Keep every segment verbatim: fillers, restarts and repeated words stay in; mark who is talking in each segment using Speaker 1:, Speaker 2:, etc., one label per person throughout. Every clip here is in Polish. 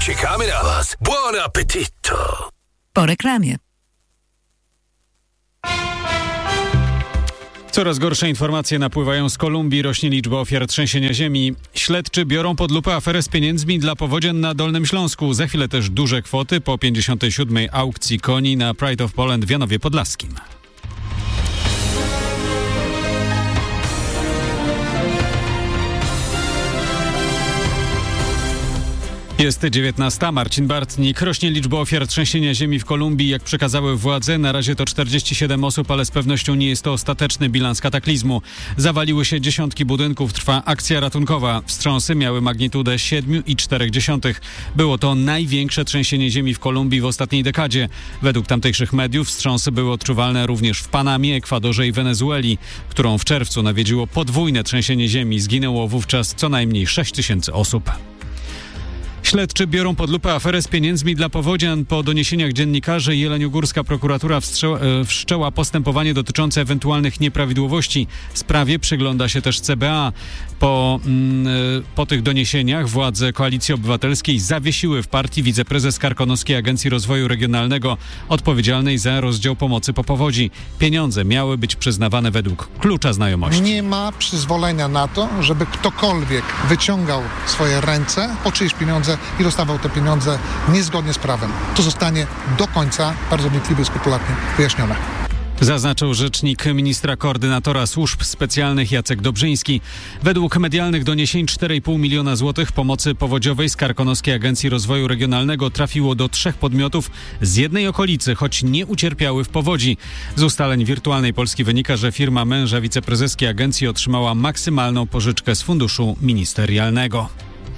Speaker 1: Czekamy na was. Buon appetito!
Speaker 2: Po reklamie.
Speaker 3: Coraz gorsze informacje napływają z Kolumbii, rośnie liczba ofiar trzęsienia ziemi. Śledczy biorą pod lupę aferę z pieniędzmi dla powodzian na Dolnym Śląsku. Za chwilę też duże kwoty po pięćdziesiątej siódmej aukcji koni na Pride of Poland w Janowie Podlaskim. Jest dziewiętnasta. Marcin Bartnik. Rośnie liczba ofiar trzęsienia ziemi w Kolumbii. Jak przekazały władze, na razie to czterdzieści siedem osób, ale z pewnością nie jest to ostateczny bilans kataklizmu. Zawaliły się dziesiątki budynków, trwa akcja ratunkowa. Wstrząsy miały magnitudę siedem i cztery dziesiąte. Było to największe trzęsienie ziemi w Kolumbii w ostatniej dekadzie. Według tamtejszych mediów wstrząsy były odczuwalne również w Panamie, Ekwadorze i Wenezueli, którą w czerwcu nawiedziło podwójne trzęsienie ziemi. Zginęło wówczas co najmniej sześć tysięcy osób. Śledczy biorą pod lupę aferę z pieniędzmi dla powodzian. Po doniesieniach dziennikarzy jeleniogórska prokuratura wszczęła, wszczęła postępowanie dotyczące ewentualnych nieprawidłowości. Sprawie przygląda się też C B A. Po, mm, po tych doniesieniach władze Koalicji Obywatelskiej zawiesiły w partii wiceprezes Karkonoskiej Agencji Rozwoju Regionalnego odpowiedzialnej za rozdział pomocy po powodzi. Pieniądze miały być przyznawane według klucza znajomości.
Speaker 4: Nie ma przyzwolenia na to, żeby ktokolwiek wyciągał swoje ręce po czyjeś pieniądze i dostawał te pieniądze niezgodnie z prawem. To zostanie do końca bardzo wnikliwie i skrupulatnie wyjaśnione.
Speaker 3: Zaznaczył rzecznik ministra koordynatora służb specjalnych Jacek Dobrzyński. Według medialnych doniesień cztery i pół miliona złotych pomocy powodziowej z Karkonoskiej Agencji Rozwoju Regionalnego trafiło do trzech podmiotów z jednej okolicy, choć nie ucierpiały w powodzi. Z ustaleń Wirtualnej Polski wynika, że firma męża wiceprezeskiej agencji otrzymała maksymalną pożyczkę z funduszu ministerialnego.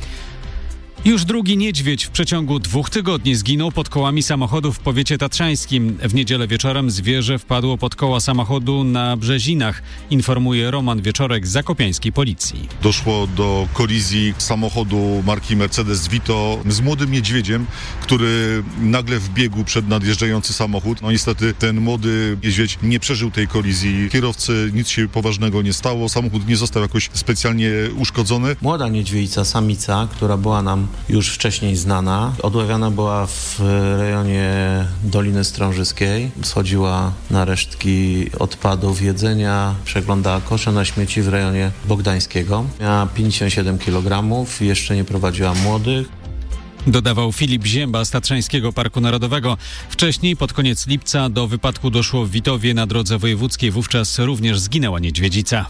Speaker 3: Już drugi niedźwiedź w przeciągu dwóch tygodni zginął pod kołami samochodu w powiecie tatrzańskim. W niedzielę wieczorem zwierzę wpadło pod koła samochodu na Brzezinach, informuje Roman Wieczorek z zakopiańskiej policji.
Speaker 5: Doszło do kolizji samochodu marki Mercedes Vito z młodym niedźwiedziem, który nagle wbiegł przed nadjeżdżający samochód. No niestety ten młody niedźwiedź nie przeżył tej kolizji. Kierowcy nic się poważnego nie stało, samochód nie został jakoś specjalnie uszkodzony.
Speaker 6: Młoda niedźwiedzica, samica, która była nam już wcześniej znana. Odławiana była w rejonie Doliny Strążyskiej. Schodziła na resztki odpadów, jedzenia, przeglądała kosze na śmieci w rejonie Bogdańskiego. Miała pięćdziesiąt siedem kilogramów, jeszcze nie prowadziła młodych.
Speaker 3: Dodawał Filip Zięba z Tatrzańskiego Parku Narodowego. Wcześniej, pod koniec lipca, do wypadku doszło w Witowie na drodze wojewódzkiej. Wówczas również zginęła niedźwiedzica.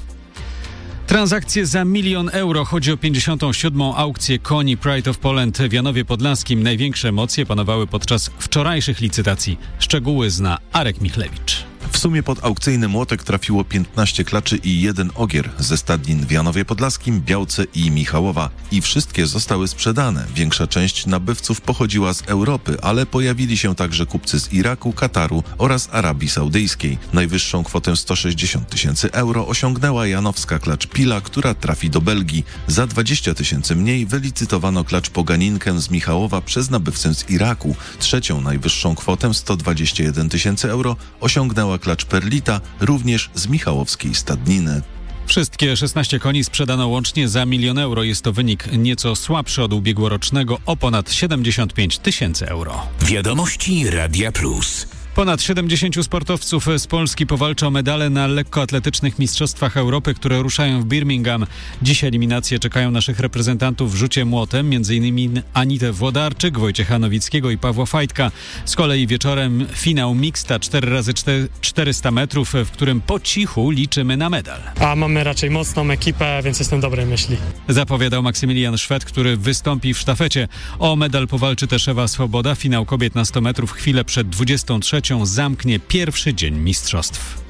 Speaker 3: Transakcje za milion euro. Chodzi o pięćdziesiątą siódmą aukcję koni Pride of Poland w Janowie Podlaskim. Największe emocje panowały podczas wczorajszych licytacji. Szczegóły zna Arek Michlewicz.
Speaker 7: W sumie pod aukcyjny młotek trafiło piętnaście klaczy i jeden ogier ze stadnin w Janowie Podlaskim, Białce i Michałowa. I wszystkie zostały sprzedane. Większa część nabywców pochodziła z Europy, ale pojawili się także kupcy z Iraku, Kataru oraz Arabii Saudyjskiej. Najwyższą kwotę sto sześćdziesiąt tysięcy euro osiągnęła janowska klacz Pila, która trafi do Belgii. Za dwadzieścia tysięcy mniej wylicytowano klacz Poganinkę z Michałowa przez nabywcę z Iraku. Trzecią najwyższą kwotę sto dwadzieścia jeden tysięcy euro osiągnęła klacz Perlita, również z michałowskiej stadniny.
Speaker 3: Wszystkie szesnaście koni sprzedano łącznie za milion euro. Jest to wynik nieco słabszy od ubiegłorocznego o ponad siedemdziesiąt pięć tysięcy euro.
Speaker 1: Wiadomości Radia Plus.
Speaker 3: Ponad siedemdziesięciu sportowców z Polski powalczy o medale na lekkoatletycznych Mistrzostwach Europy, które ruszają w Birmingham. Dziś eliminacje czekają naszych reprezentantów w rzucie młotem, m.in. Anitę Włodarczyk, Wojciecha Nowickiego i Pawła Fajtka. Z kolei wieczorem finał mixta cztery razy czterysta metrów, w którym po cichu liczymy na medal.
Speaker 8: A mamy raczej mocną ekipę, więc jestem dobrej myśli.
Speaker 3: Zapowiadał Maksymilian Szwed, który wystąpi w sztafecie. O medal powalczy też Ewa Swoboda. Finał kobiet na sto metrów chwilę przed dwudziestą trzecią zamknie pierwszy dzień mistrzostw.